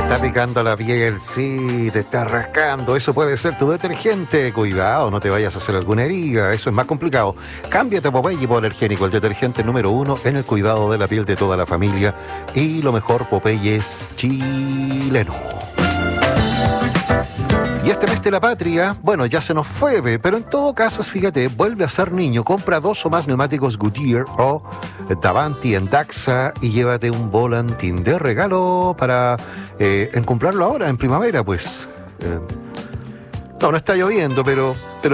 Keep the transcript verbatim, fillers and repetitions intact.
está picando la piel, sí, te está rascando. Eso puede ser tu detergente. Cuidado, no te vayas a hacer alguna herida. Eso es más complicado. Cámbiate a Popeye Hipoalergénico, el detergente número uno en el cuidado de la piel de toda la familia. Y lo mejor, Popeye es chileno. Y este mes de la patria, bueno, ya se nos fue, pero en todo caso, fíjate, vuelve a ser niño, compra dos o más neumáticos Goodyear o Davanti en Daxa y llévate un volantín de regalo para eh, en comprarlo ahora, en primavera, pues. Eh, no, no está lloviendo, pero... pero